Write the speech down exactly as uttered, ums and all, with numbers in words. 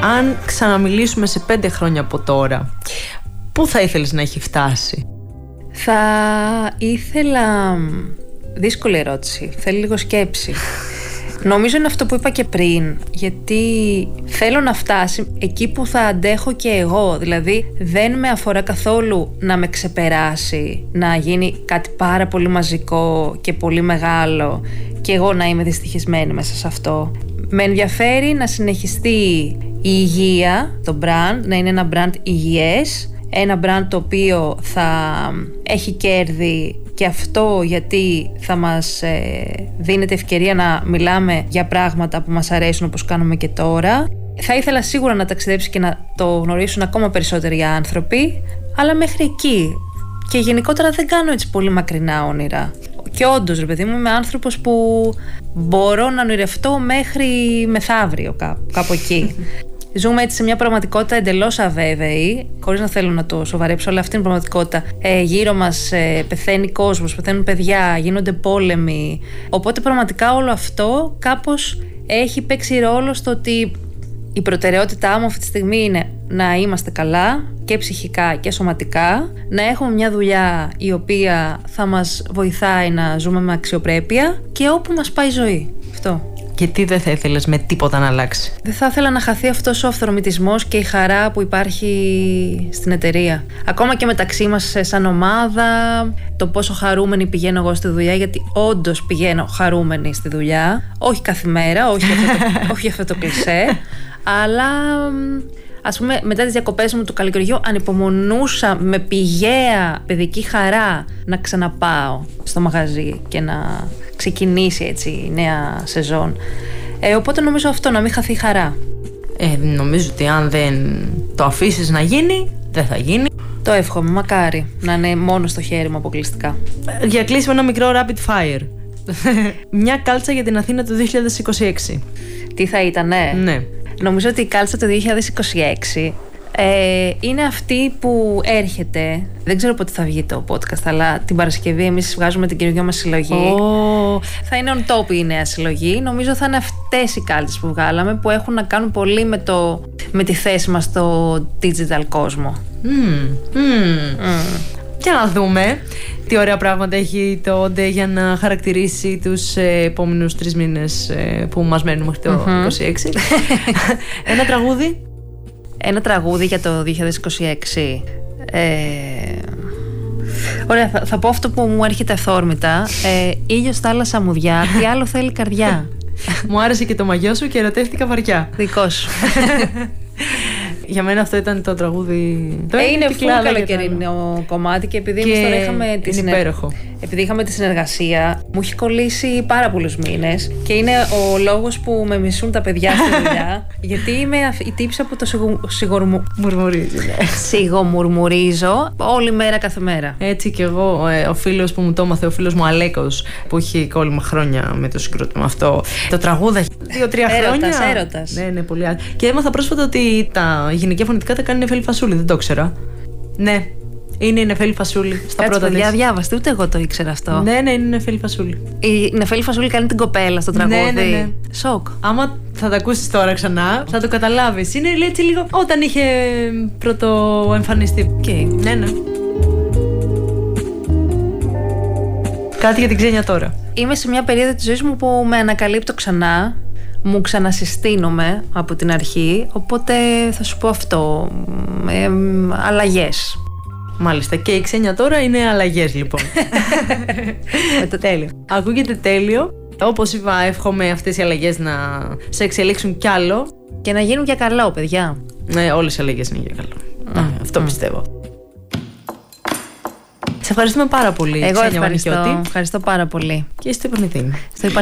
Αν ξαναμιλήσουμε σε πέντε χρόνια από τώρα, πού θα ήθελες να έχει φτάσει? Θα ήθελα... Δύσκολη ερώτηση, θέλει λίγο σκέψη. Νομίζω είναι αυτό που είπα και πριν, γιατί θέλω να φτάσει εκεί που θα αντέχω και εγώ. Δηλαδή δεν με αφορά καθόλου να με ξεπεράσει, να γίνει κάτι πάρα πολύ μαζικό και πολύ μεγάλο και εγώ να είμαι δυστυχισμένη μέσα σε αυτό. Με ενδιαφέρει να συνεχιστεί η υγεία, το brand, να είναι ένα brand υγιές, ένα brand το οποίο θα έχει κέρδη. Και αυτό γιατί θα μας ε, δίνεται ευκαιρία να μιλάμε για πράγματα που μας αρέσουν όπως κάνουμε και τώρα. Θα ήθελα σίγουρα να ταξιδέψει και να το γνωρίσουν ακόμα περισσότεροι άνθρωποι, αλλά μέχρι εκεί. Και γενικότερα δεν κάνω έτσι πολύ μακρινά όνειρα. Και όντως, ρε παιδί μου, είμαι άνθρωπος που μπορώ να ονειρευτώ μέχρι μεθαύριο, κάπου, κάπου εκεί. Ζούμε έτσι σε μια πραγματικότητα εντελώς αβέβαιη, χωρίς να θέλω να το σοβαρέψω, αλλά αυτή είναι η πραγματικότητα. Ε, γύρω μας ε, πεθαίνει κόσμος, πεθαίνουν παιδιά, γίνονται πόλεμοι. Οπότε πραγματικά όλο αυτό κάπως έχει παίξει ρόλο στο ότι η προτεραιότητά μου αυτή τη στιγμή είναι να είμαστε καλά και ψυχικά και σωματικά, να έχουμε μια δουλειά η οποία θα μας βοηθάει να ζούμε με αξιοπρέπεια και όπου μας πάει η ζωή. Αυτό. Και τι δεν θα ήθελες με τίποτα να αλλάξει? Δεν θα ήθελα να χαθεί αυτός ο αυθορμητισμός και η χαρά που υπάρχει στην εταιρεία. Ακόμα και μεταξύ μας σαν ομάδα, το πόσο χαρούμενη πηγαίνω εγώ στη δουλειά, γιατί όντως πηγαίνω χαρούμενη στη δουλειά. Όχι κάθε μέρα, όχι αυτό το, όχι αυτό το κλισέ, αλλά ας πούμε μετά τις διακοπές μου του καλοκαιριού ανυπομονούσα με πηγαία παιδική χαρά να ξαναπάω στο μαγαζί και να ξεκινήσει έτσι η νέα σεζόν. Ε, οπότε νομίζω αυτό, να μην χαθεί η χαρά. Ε, νομίζω ότι αν δεν το αφήσεις να γίνει, δεν θα γίνει. Το εύχομαι, μακάρι να είναι μόνο στο χέρι μου αποκλειστικά. Για κλείσιμο ένα μικρό rapid fire. Μια κάλτσα για την Αθήνα το δύο χιλιάδες είκοσι έξι. Τι θα ήτανε? Ναι. Νομίζω ότι η κάλτσα το δύο χιλιάδες είκοσι έξι ε, είναι αυτή που έρχεται. Δεν ξέρω πότε θα βγει το podcast, αλλά την Παρασκευή εμείς βγάζουμε την καινούργια μας συλλογή. Oh. Θα είναι on top η νέα συλλογή. Νομίζω θα είναι αυτές οι κάλτσες που βγάλαμε, που έχουν να κάνουν πολύ με, το, με τη θέση μας στο digital κόσμο. Mm. Mm. Mm. Για να δούμε τι ωραία πράγματα έχει το όντε για να χαρακτηρίσει τους ε, επόμενους τρεις μήνες ε, που μας μένουν μέχρι το mm-hmm. είκοσι έξι. Ένα τραγούδι. Ένα τραγούδι για το δύο χιλιάδες είκοσι έξι. Ε, ωραία, θα, θα πω αυτό που μου έρχεται αυθόρμητα. Ε, ήλιος, θάλασσα, μουδιά, τι άλλο θέλει καρδιά. Μου άρεσε και το μαγιό σου και ερωτεύτηκα βαριά. Δικό σου. Για μένα αυτό ήταν το τραγούδι. Το ε, είναι πολύ καλοκαιρινό κομμάτι και επειδή εμείς τώρα είχαμε τη, συνε... επειδή είχαμε τη συνεργασία, μου έχει κολλήσει πάρα πολλούς μήνες και είναι ο λόγος που με μισούν τα παιδιά στη δουλειά. Γιατί είμαι η τύψα που το σιγομουρμουρίζω. Σιγομουρμουρίζω όλη μέρα, κάθε μέρα. Έτσι κι εγώ. Ε, ο φίλος που μου το έμαθε, ο φίλος μου Αλέκος, που έχει κόλλημα χρόνια με το συγκρότημα αυτό. Το τραγούδα δύο-τρία χρόνια. Έρωτας, έρωτας. Ναι, ναι, πολύ. Και έμαθα πρόσφατα ότι τα γυναικεία φωνητικά τα κάνει η Νεφέλη Φασούλη. Δεν το ήξερα. Ναι, είναι η Νεφέλη Φασούλη στα Κάτσε, πρώτα παιδιά, διάβαστε, ούτε εγώ το ήξερα αυτό. Ναι, ναι, είναι η Νεφέλη Φασούλη. Η Νεφέλη Φασούλη κάνει την κοπέλα στο τραγούδι. Ναι, ναι, ναι. Σοκ. Άμα θα τα ακούσεις τώρα ξανά, θα το καταλάβεις. Είναι έτσι λίγο όταν είχε πρώτο εμφανιστεί. Okay. Ναι, ναι. Κάτι για την Ξένια τώρα. Είμαι σε μια περίοδο της ζωής μου που με ανακαλύπτω ξανά. Μου ξανασυστήνομαι από την αρχή. Οπότε θα σου πω αυτό. Ε, αλλαγές. Μάλιστα. Και η Ξένια τώρα είναι αλλαγές, λοιπόν. Με το τέλειο. Ακούγεται τέλειο. Όπως είπα, εύχομαι αυτές οι αλλαγές να σε εξελίξουν κι άλλο. Και να γίνουν για καλό, παιδιά. Ναι, όλες οι αλλαγές είναι για καλό. Mm. Αυτό mm. πιστεύω. Σε ευχαριστούμε πάρα πολύ. Εγώ Ξένια ευχαριστώ. Ευχαριστώ πάρα πολύ. Και στο επανειδή.